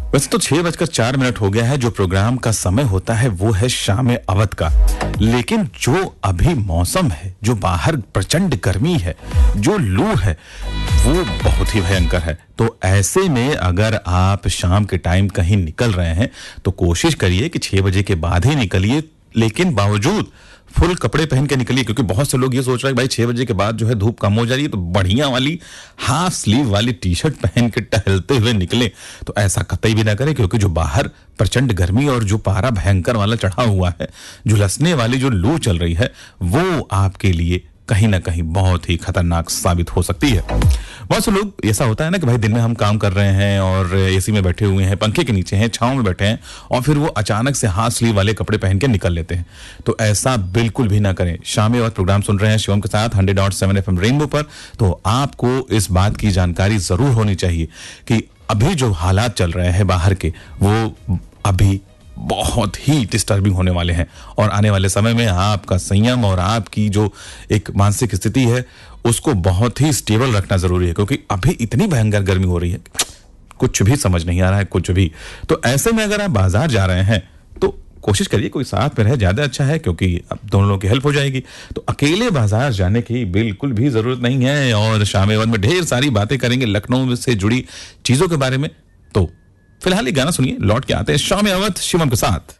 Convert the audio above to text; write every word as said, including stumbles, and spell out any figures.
वैसे तो छह बजकर चार मिनट हो गया है। जो प्रोग्राम का समय होता है वो है शाम अवध का, लेकिन जो अभी मौसम है, जो बाहर प्रचंड गर्मी है, जो लू है, वो बहुत ही भयंकर है। तो ऐसे में अगर आप शाम के टाइम कहीं निकल रहे हैं तो कोशिश करिए कि छह बजे के बाद ही निकलिए, लेकिन बावजूद फुल कपड़े पहन के निकलिए, क्योंकि बहुत से लोग ये सोच रहे हैं भाई छह बजे के बाद जो है धूप कम हो जा रही है तो बढ़िया वाली हाफ स्लीव वाली टी शर्ट पहन के टहलते हुए निकले। तो ऐसा कतई भी ना करें, क्योंकि जो बाहर प्रचंड गर्मी और जो पारा भयंकर वाला चढ़ा हुआ है, झुलसने वाली जो लू चल रही है, वो आपके लिए कहीं ना कहीं बहुत ही खतरनाक साबित हो सकती है। बहुत से लोग ऐसा होता है ना कि भाई दिन में हम काम कर रहे हैं और एसी में बैठे हुए हैं, पंखे के नीचे हैं, छांव में बैठे हैं, और फिर वो अचानक से हाथ स्लीव वाले कपड़े पहन के निकल लेते हैं। तो ऐसा बिल्कुल भी ना करें। शाम में प्रोग्राम सुन रहे हैं शिवम के साथ hundred dot seven F M rainbow पर, तो आपको इस बात की जानकारी जरूर होनी चाहिए कि अभी जो हालात चल रहे हैं बाहर के, वो अभी बहुत ही डिस्टर्बिंग होने वाले हैं, और आने वाले समय में आपका संयम और आपकी जो एक मानसिक स्थिति है उसको बहुत ही स्टेबल रखना जरूरी है, क्योंकि अभी इतनी भयंकर गर्मी हो रही है, कुछ भी समझ नहीं आ रहा है, कुछ भी। तो ऐसे में अगर आप बाजार जा रहे हैं तो कोशिश करिए कोई साथ में रहे, ज्यादा अच्छा है, क्योंकि अब दोनों लोगों की हेल्प हो जाएगी। तो अकेले बाजार जाने की बिल्कुल भी जरूरत नहीं है, और शाम अवध में ढेर सारी बातें करेंगे लखनऊ से जुड़ी चीजों के बारे में। तो फिलहाल ये गाना सुनिए, लौट के आते हैं शाम अवध शिवम के साथ।